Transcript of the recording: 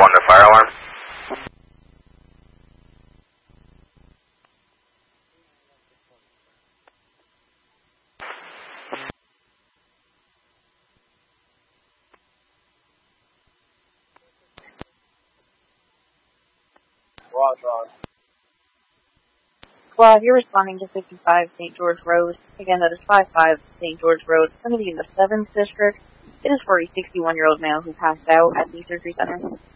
1 to fire alarm. Squad, you're responding to 55 St. George Road. Again, that is 55 St. George Road. It's going to be in the 7th District. It is for a 61-year-old male who passed out at the surgery center.